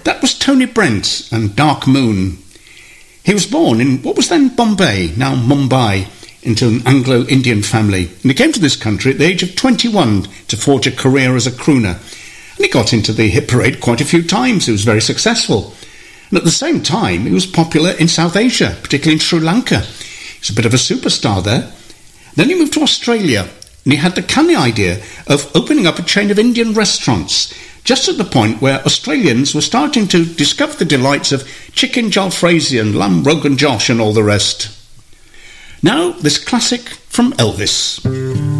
That was Tony Brent and Dark Moon. He was born in what was then Bombay, now Mumbai, into an Anglo-Indian family. And he came to this country at the age of 21 to forge a career as a crooner. And he got into the hit parade quite a few times. He was very successful. And at the same time, he was popular in South Asia, particularly in Sri Lanka. He was a bit of a superstar there. Then he moved to Australia, and he had the canny idea of opening up a chain of Indian restaurants, just at the point where Australians were starting to discover the delights of chicken jalfrezi and lamb rogan josh and all the rest. Now, this classic from Elvis.